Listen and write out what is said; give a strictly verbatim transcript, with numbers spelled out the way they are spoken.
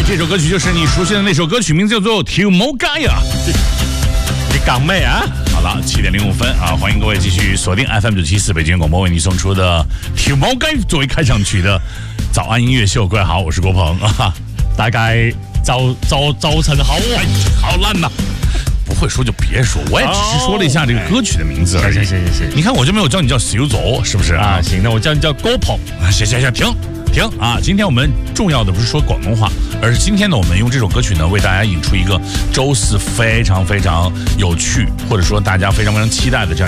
这首歌曲就是你熟悉的那首歌曲，名字叫做《跳舞街》啊。 你港妹啊！ 好了，七点零五分啊，欢迎各位继续锁定 F M 九七四北京广播为你送出的《跳舞街》作为开场曲的早安音乐秀。各位好，我是郭鹏啊。 大概早早早晨好啊， 好烂呐！不会说就别说，我也只是说了一下这个歌曲的名字而已。 行行行行， 你看我就没有叫你叫小走，是不是啊？行，那我叫你叫郭鹏。 行行行，停停啊！今天我们重要的不是说广东话，而是今天呢，我们用这首歌曲呢，为大家引出一个周四非常非常有趣，或者说大家非常非常期待的这样